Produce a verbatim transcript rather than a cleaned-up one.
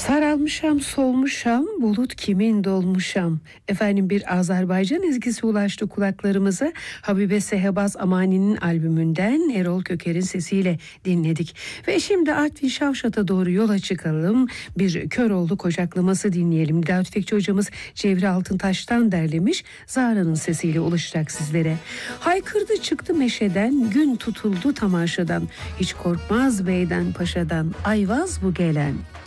Saralmışam, solmuşam, bulut kimin dolmuşam. Efendim, bir Azerbaycan ezgisi ulaştı kulaklarımıza. Habibe Sehebaz Amani'nin albümünden Erol Köker'in sesiyle dinledik. Ve şimdi Artvin Şavşat'a doğru yola çıkalım. Bir Köroğlu kocaklaması dinleyelim. Davut Tüfekçi hocamız Cevri Altıntaş'tan derlemiş. Zara'nın sesiyle ulaşacak sizlere. Haykırdı çıktı meşeden, gün tutuldu tamaşadan. Hiç korkmaz beyden paşadan, ayvaz bu gelen.